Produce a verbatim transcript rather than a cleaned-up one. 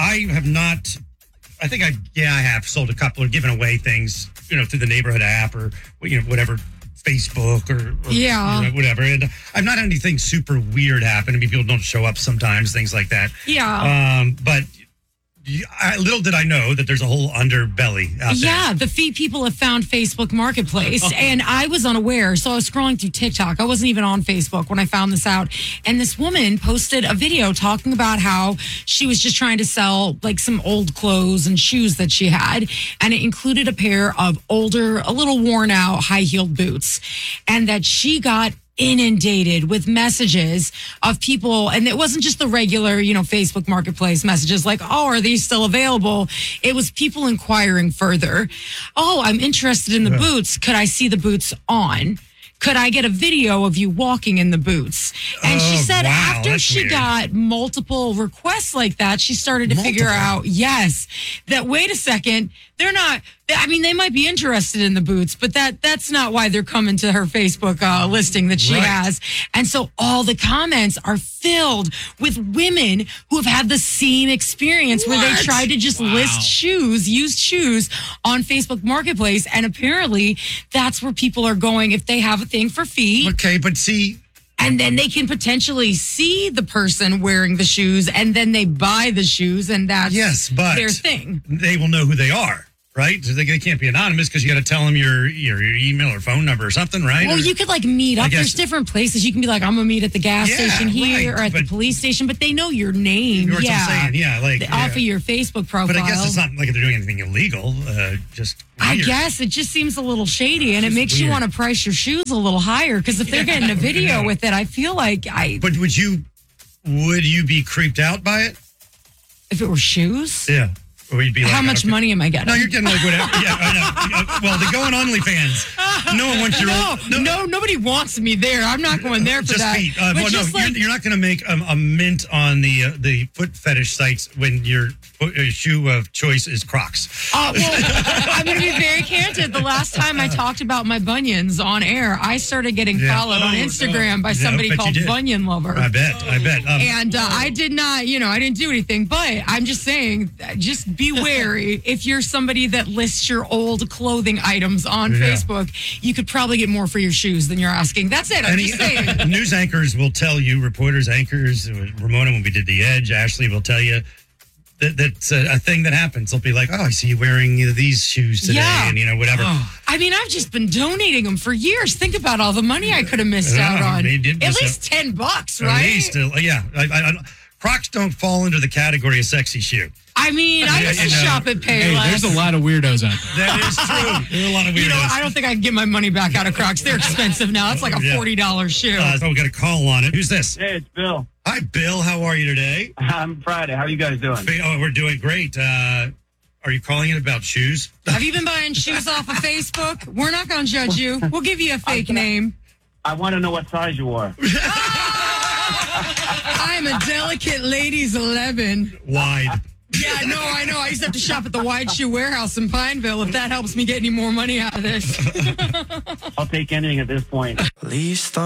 I have not. I think I yeah I have sold a couple or given away things, you know, through the neighborhood app or you know whatever. Facebook or, or yeah. you know, whatever. And I've not had anything super weird happen. I mean, people don't show up sometimes, things like that. Yeah. Um, but I, little did I know that there's a whole underbelly out there. Yeah, the fee people have found Facebook Marketplace, and I was unaware. So I was scrolling through TikTok. I wasn't even on Facebook when I found this out. And this woman posted a video talking about how she was just trying to sell like some old clothes and shoes that she had, and it included a pair of older, a little worn out, high heeled boots, and that she got inundated with messages of people, and it wasn't just the regular, you know, Facebook Marketplace messages like, oh, are these still available? It was people inquiring further. Oh, I'm interested in the yeah. boots. Could I see the boots on? Could I get a video of you walking in the boots? And oh, she said wow, after she weird. got multiple requests like that, she started to multiple. figure out, yes, that wait a second, they're not, I mean, they might be interested in the boots, but that that's not why they're coming to her Facebook uh, listing that she right. has. And so all the comments are filled with women who have had the same experience what? where they tried to just wow. list shoes, used shoes on Facebook Marketplace. And apparently that's where people are going if they have a thing for feet. Okay, but see... And then they can potentially see the person wearing the shoes, and then they buy the shoes, and that's yes, but their thing. They will know who they are, right? They, they can't be anonymous because you got to tell them your, your your email or phone number or something, right? Well, or, you could like meet up. There's different places. You can be like, I'm gonna meet at the gas yeah, station here right, or at the police station, but they know your name. You know what yeah, I'm saying? Yeah, like off yeah. of your Facebook profile. But I guess it's not like they're doing anything illegal. Uh, just I weird. guess it just seems a little shady, and it makes weird. you want to price your shoes a little higher because if they're Yeah, getting a video yeah. with it, I feel like I. But would you would you be creeped out by it? If it were shoes, yeah. Or you'd be like, how much okay. money am I getting? No, you're getting like whatever. Yeah, I know. Well, they go on OnlyFans. No one wants your no, old, no, no, nobody wants me there. I'm not going there for just that. feet. Uh, but well, just no, like, you're, you're not going to make a, a mint on the uh, the foot fetish sites when your uh, shoe of choice is Crocs. Uh, well, I'm going to be very candid. The last time I talked about my bunions on air, I started getting Yeah. followed on Oh, Instagram no. by Yeah, somebody I bet you called did. Bunion Lover. I bet. I bet. Um, And uh, I did not, you know, I didn't do anything, but I'm just saying, just be wary. If you're somebody that lists your old clothing items on Yeah. Facebook, you could probably get more for your shoes than you're asking. That's it. I'm Any, just saying. news anchors will tell you, reporters, anchors, Ramona, when we did The Edge, Ashley will tell you that that's a, a thing that happens. They'll be like, oh, I see you wearing you know, these shoes today, Yeah. and, you know, whatever. Oh, I mean, I've just been donating them for years. Think about all the money I could have missed Yeah, out on. they did At miss least ten bucks, At right? least, uh, yeah. I, I, I, Crocs don't fall into the category of sexy shoe. I mean, I Yeah, used to you know. shop at Hey, Payless. there's a lot of weirdos out there. That is true. There are a lot of weirdos. You know, I don't think I can get my money back out of Crocs. They're expensive now. It's like a Yeah. forty dollars shoe. Uh, so we got a call on it. Who's this? Hey, it's Bill. Hi, Bill. How are you today? I'm Friday. How are you guys doing? Oh, we're doing great. Uh, are you calling in about shoes? Have you been buying shoes off of Facebook? We're not going to judge you. We'll give you a fake name. I want to know what size you are. I'm a delicate ladies eleven. Wide. Yeah, no, I know. I used to have to shop at the Wide Shoe Warehouse in Pineville if that helps me get any more money out of this. I'll take anything at this point. Please stop.